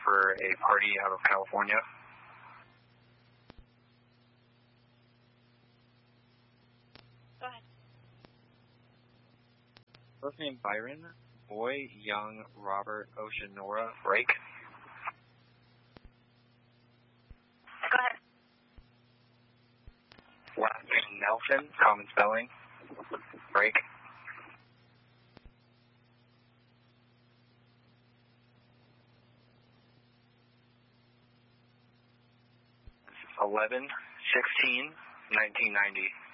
for a party out of California. Go ahead. First name Byron, boy, Young, Robert, Ocean, Nora, break. Go ahead. Last name Nelson, common spelling, break. 11/16/1990.